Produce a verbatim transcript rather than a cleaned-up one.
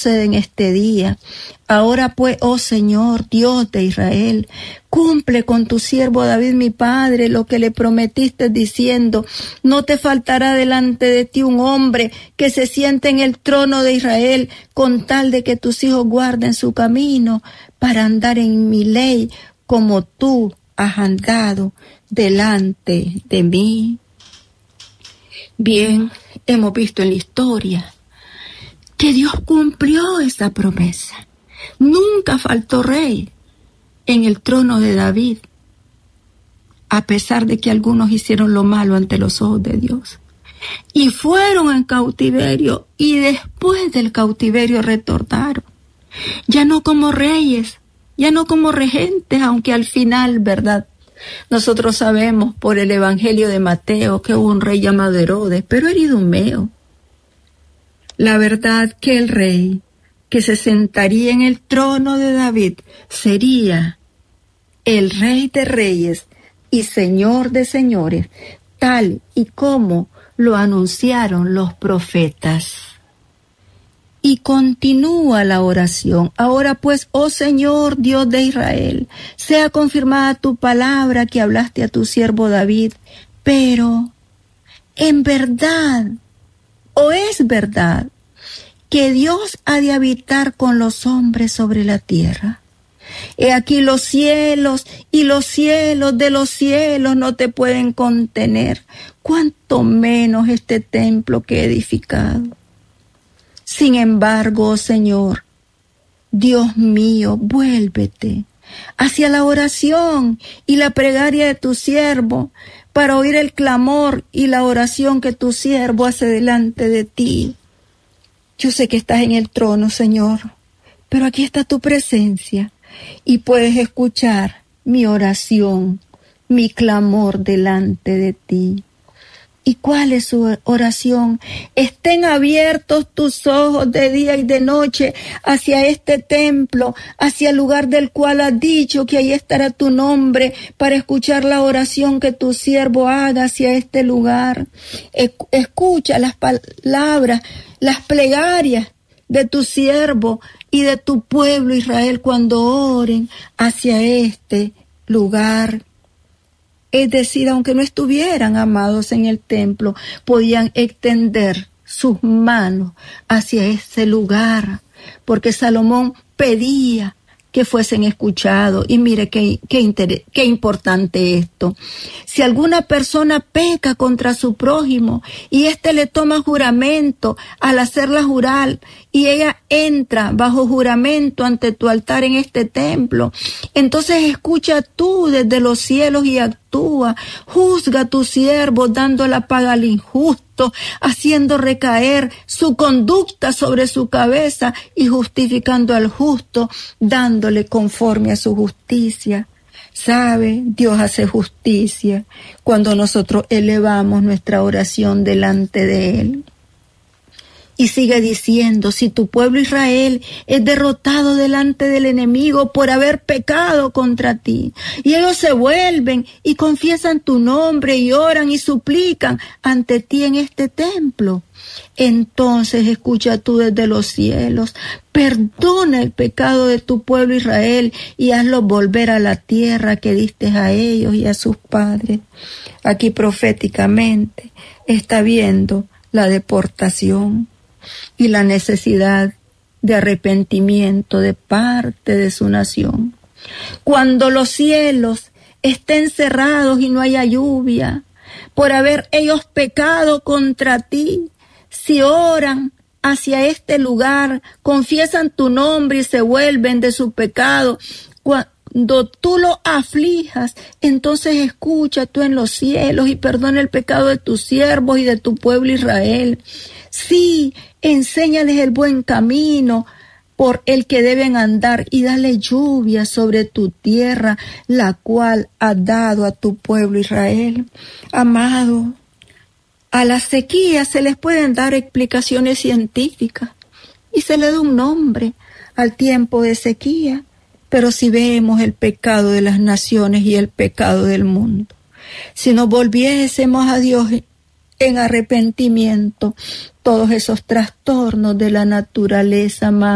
sucede en este día. Ahora pues, oh Señor, Dios de Israel, cumple con tu siervo David, mi padre, lo que le prometiste diciendo, no te faltará delante de ti un hombre que se siente en el trono de Israel, con tal de que tus hijos guarden su camino para andar en mi ley, como tú has andado delante de mí. Bien, hemos visto en la historia que Dios cumplió esa promesa. Nunca faltó rey en el trono de David, a pesar de que algunos hicieron lo malo ante los ojos de Dios. Y fueron en cautiverio, y después del cautiverio retornaron. Ya no como reyes, ya no como regentes, aunque al final, ¿verdad? Nosotros sabemos por el Evangelio de Mateo que hubo un rey llamado Herodes, pero era idumeo. La verdad que el rey que se sentaría en el trono de David sería el Rey de Reyes y Señor de Señores, tal y como lo anunciaron los profetas. Y continúa la oración. Ahora pues, oh Señor, Dios de Israel, sea confirmada tu palabra que hablaste a tu siervo David, pero en verdad, o es verdad, que Dios ha de habitar con los hombres sobre la tierra. He aquí los cielos y los cielos de los cielos no te pueden contener, cuanto menos este templo que he edificado. Sin embargo, oh Señor, Dios mío, vuélvete hacia la oración y la plegaria de tu siervo, para oír el clamor y la oración que tu siervo hace delante de ti. Yo sé que estás en el trono, Señor, pero aquí está tu presencia y puedes escuchar mi oración, mi clamor delante de ti. ¿Y cuál es su oración? Estén abiertos tus ojos de día y de noche hacia este templo, hacia el lugar del cual has dicho que ahí estará tu nombre, para escuchar la oración que tu siervo haga hacia este lugar. Escucha las palabras, las plegarias de tu siervo y de tu pueblo Israel cuando oren hacia este lugar. Es decir, aunque no estuvieran amados en el templo, podían extender sus manos hacia ese lugar, porque Salomón pedía que fuesen escuchados. Y mire qué, qué, inter- qué importante esto. Si alguna persona peca contra su prójimo y éste le toma juramento al hacerla jurar, y ella entra bajo juramento ante tu altar en este templo, entonces escucha tú desde los cielos y actúa. Juzga a tu siervo dando la paga al injusto, haciendo recaer su conducta sobre su cabeza y justificando al justo, dándole conforme a su justicia. ¿Sabe? Dios hace justicia cuando nosotros elevamos nuestra oración delante de Él. Y sigue diciendo, si tu pueblo Israel es derrotado delante del enemigo por haber pecado contra ti, y ellos se vuelven y confiesan tu nombre y oran y suplican ante ti en este templo, entonces escucha tú desde los cielos, perdona el pecado de tu pueblo Israel y hazlo volver a la tierra que diste a ellos y a sus padres. Aquí proféticamente está viendo la deportación y la necesidad de arrepentimiento de parte de su nación. Cuando los cielos estén cerrados y no haya lluvia, por haber ellos pecado contra ti, si oran hacia este lugar, confiesan tu nombre y se vuelven de su pecado, cuando tú lo aflijas, entonces escucha tú en los cielos y perdona el pecado de tus siervos y de tu pueblo Israel. Sí, enséñales el buen camino por el que deben andar y dale lluvia sobre tu tierra, la cual has dado a tu pueblo Israel. Amado, a la sequía se les pueden dar explicaciones científicas y se le da un nombre al tiempo de sequía, pero si vemos el pecado de las naciones y el pecado del mundo, si nos volviésemos a Dios en arrepentimiento, todos esos trastornos de la naturaleza